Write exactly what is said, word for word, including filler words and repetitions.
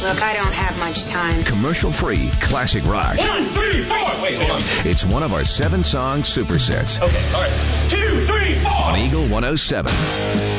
Look, I don't have much time. Commercial-free classic rock. One, three, four. Wait, hold on. It's one of our seven-song supersets. Okay, all right. Two, three, four. On Eagle one oh seven.